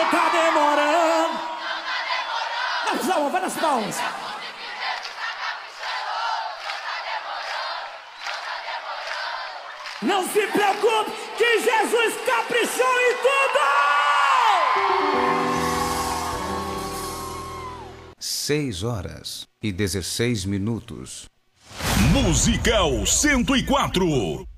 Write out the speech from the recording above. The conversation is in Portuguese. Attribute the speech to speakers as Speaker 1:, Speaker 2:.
Speaker 1: tá demorando. Vai nas palmas, vai nas palmas. Não se preocupe que Jesus caprichou em tudo!
Speaker 2: 6 horas e 16 minutos.
Speaker 3: Musical 104.